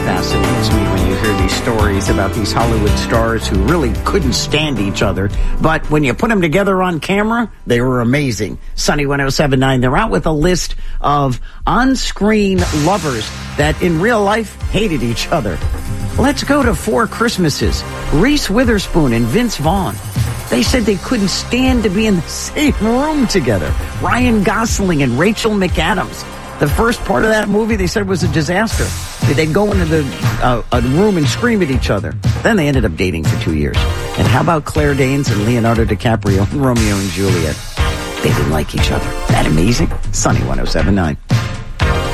fascinates me when you hear these stories about these Hollywood stars who really couldn't stand each other. But when you put them together on camera, they were amazing. Sunny 107.9, they're out with a list of on-screen lovers that in real life hated each other. Let's go to Four Christmases. Reese Witherspoon and Vince Vaughn. They said they couldn't stand to be in the same room together. Ryan Gosling and Rachel McAdams. The first part of that movie, they said, was a disaster. They'd go into a room and scream at each other. Then they ended up dating for 2 years. And how about Claire Danes and Leonardo DiCaprio and Romeo and Juliet? They didn't like each other. Isn't that amazing? Sunny 107.9.